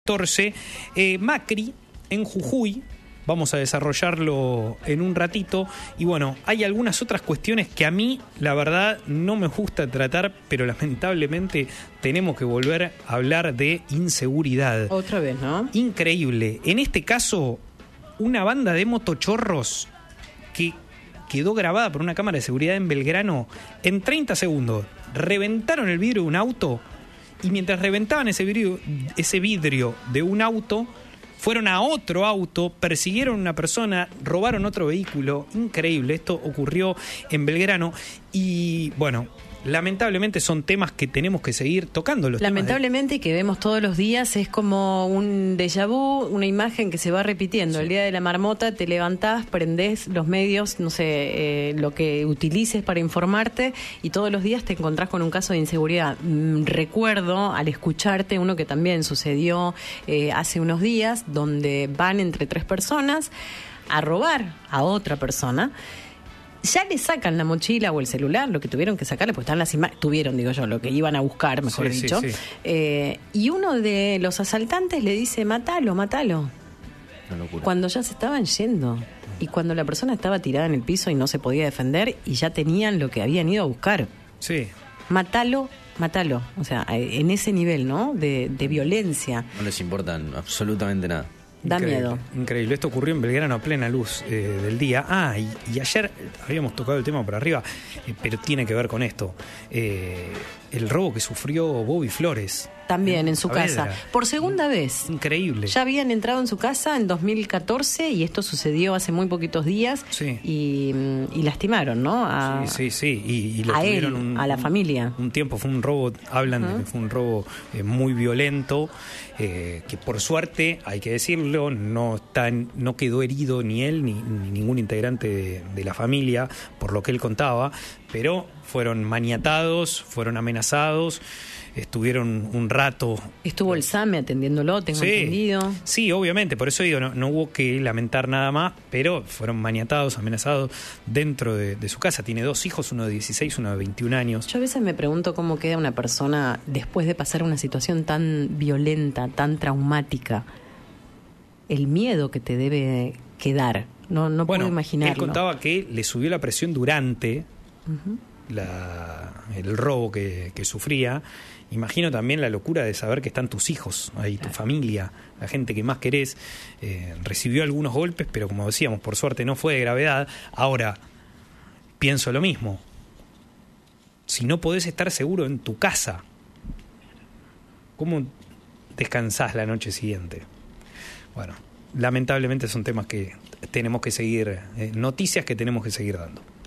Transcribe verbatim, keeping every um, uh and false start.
catorce, eh, Macri en Jujuy, vamos a desarrollarlo en un ratito, y bueno, hay algunas otras cuestiones que a mí, la verdad, no me gusta tratar, pero lamentablemente tenemos que volver a hablar de inseguridad. Otra vez, ¿no? Increíble. En este caso, una banda de motochorros que quedó grabada por una cámara de seguridad en Belgrano en treinta segundos. Reventaron el vidrio de un auto. Y mientras reventaban ese vidrio, ese vidrio de un auto, fueron a otro auto, persiguieron a una persona, robaron otro vehículo. Increíble, esto ocurrió en Belgrano. Y bueno, lamentablemente son temas que tenemos que seguir tocando. Los lamentablemente, de... que vemos todos los días, es como un déjà vu, una imagen que se va repitiendo. Sí. El día de la marmota te levantás, prendés los medios, no sé, eh, lo que utilices para informarte, y todos los días te encontrás con un caso de inseguridad. Mm, recuerdo, al escucharte, uno que también sucedió eh, hace unos días, donde van entre tres personas a robar a otra persona. Ya le sacan la mochila o el celular, lo que tuvieron que sacarle, porque están las imágenes, tuvieron, digo yo, lo que iban a buscar, mejor sí, dicho. Sí, sí. Eh, y uno de los asaltantes le dice, matalo, matalo. Una locura. Cuando ya se estaban yendo. Y cuando la persona estaba tirada en el piso y no se podía defender, y ya tenían lo que habían ido a buscar. Sí. Matalo, matalo. O sea, en ese nivel, ¿no? De, de violencia. No les importa absolutamente nada. Da increíble, miedo. Increíble. Esto ocurrió en Belgrano a plena luz eh, del día. Ah, y, y ayer habíamos tocado el tema por arriba, eh, pero tiene que ver con esto. Eh, el robo que sufrió Bobby Flores. También en su casa. Por segunda vez. Increíble. Ya habían entrado en su casa en dos mil catorce y esto sucedió hace muy poquitos días. Sí. Y, y lastimaron, ¿no? A, sí, sí, sí. Y, y lo a él, un, a la familia. Un, un tiempo fue un robo, hablan uh-huh. de que fue un robo eh, muy violento, eh, que por suerte, hay que decirlo, no, está, no quedó herido ni él ni, ni ningún integrante de, de la familia, por lo que él contaba, pero fueron maniatados, fueron amenazados. Estuvieron un rato. Estuvo el SAME atendiéndolo, tengo sí, entendido. Sí, obviamente, por eso digo, no, no hubo que lamentar nada más, pero fueron maniatados, amenazados dentro de, de su casa. Tiene dos hijos, uno de dieciséis, uno de veintiún años. Yo a veces me pregunto cómo queda una persona después de pasar una situación tan violenta, tan traumática. El miedo que te debe quedar. No, no bueno, puedo imaginarlo. Él contaba que le subió la presión durante uh-huh. la, el robo que, que sufría. Imagino también la locura de saber que están tus hijos ahí, tu familia, la gente que más querés. Eh, recibió algunos golpes, pero como decíamos, por suerte no fue de gravedad. Ahora, pienso lo mismo. Si no podés estar seguro en tu casa, ¿cómo descansás la noche siguiente? Bueno, lamentablemente son temas que tenemos que seguir, eh, noticias que tenemos que seguir dando.